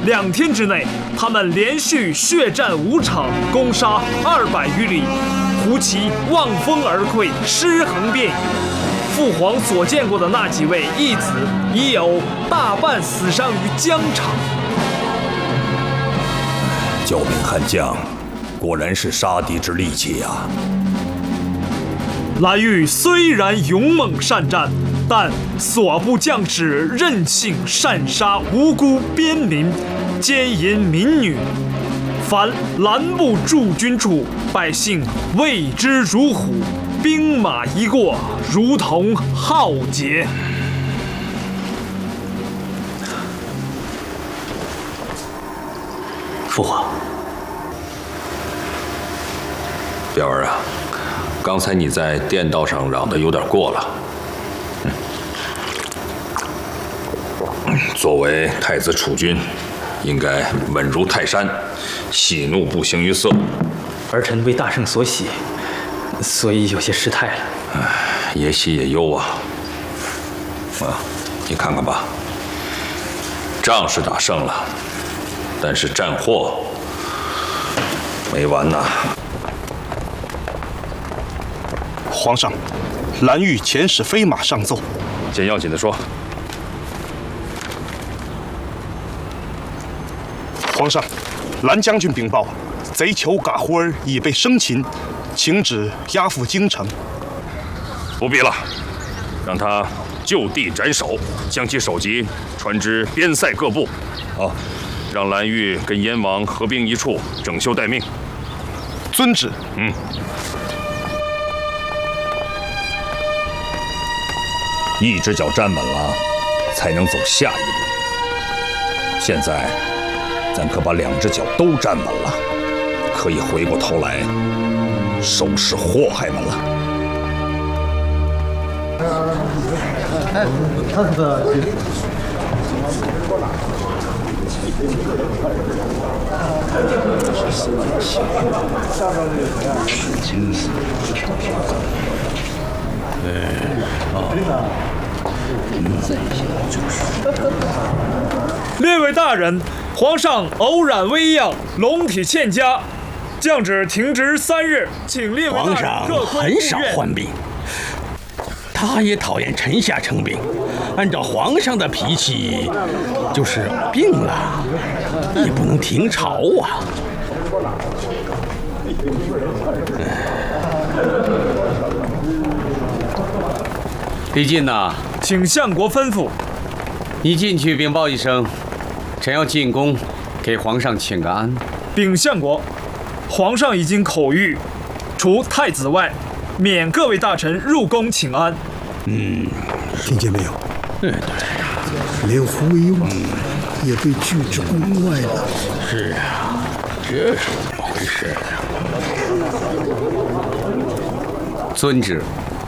2天之内，他们连续血战5场，攻杀200余里，胡骑望风而溃，尸横遍野。父皇所见过的那几位义子，已有大半死伤于疆场。 教兵悍将，果然是杀敌之利器呀！ 蓝玉虽然勇猛善战，但所部将士任性擅杀无辜边民，奸淫民女。凡蓝部驻军处，百姓畏之如虎，兵马一过，如同浩劫。 父皇， 表儿啊，刚才你在殿道上嚷得有点过了。作为太子储君，应该稳如泰山，喜怒不形于色。 儿臣为大圣所喜，所以有些失态了。 也喜也忧啊！你看看吧，仗是打胜了，但是战祸没完呐！ 皇上，蓝玉遣使飞马上奏。 件要紧的说。 皇上，蓝将军禀报，贼酋噶忽儿已被生擒，请旨押赴京城。 不必了，让他就地斩首，将其首级传至边塞各部。 好， 让蓝玉跟燕王合兵一处，整修待命。 遵旨。 一只脚站稳了，才能走下一步。现在，咱可把2只脚都站稳了，可以回过头来收拾祸害们了。 列位大人，皇上偶染危恙，龙体欠佳，降旨停职3日，请列位大人皇上很少患病，他也讨厌臣下称病。按照皇上的脾气，就是病了也不能停朝啊。 李靖呐， 请相国吩咐。 你进去禀报一声，臣要进宫给皇上请个安。 禀相国，皇上已经口谕，除太子外，免各位大臣入宫请安。 听见没有？连胡惟庸也被拒之宫外了。 是啊，这是怎么回事啊？ 遵旨。